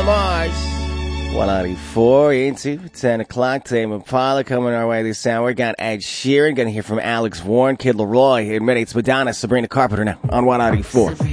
Bruno Mars. 194 into 10 o'clock. Tame Impala coming our way this hour. Got Ed Sheeran. Going to hear from Alex Warren, Kid Laroi. Admit it's Madonna, Sabrina Carpenter now on 194.